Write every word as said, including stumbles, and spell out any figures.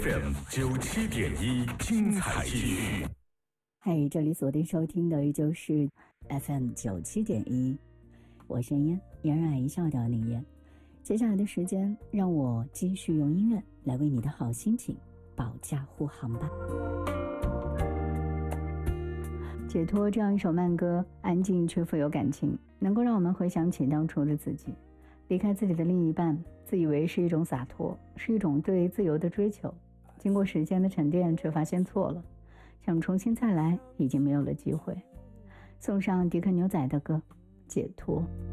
F M 九七点一精彩继续。 嗨，这里锁定收听的依旧是 F M 九七点一，我是燕，嫣然一笑的林燕。接下来的时间，让我继续用音乐来为你的好心情保驾护航吧。解脱这样一首慢歌，安静却富有感情，能够让我们回想起当初的自己。离开自己的另一半，自以为是一种洒脱，是一种对自由的追求。经过时间的沉淀，却发现错了，想重新再来，已经没有了机会。送上迪克牛仔的歌《解脱》。